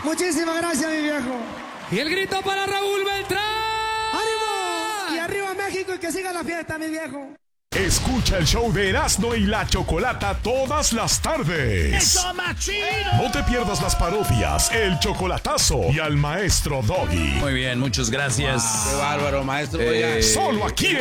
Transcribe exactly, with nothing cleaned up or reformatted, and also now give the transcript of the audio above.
Muchísimas gracias, mi viejo. Y el grito para Raúl Beltrán. ¡Ánimo! Y arriba México y que siga la fiesta, mi viejo. Escucha el show de Erasmo y la Chocolata todas las tardes. ¡Eso, machino! No te pierdas las parodias, el chocolatazo y al maestro Doggy. Muy bien, muchas gracias. Qué bárbaro, maestro. Eh, Solo aquí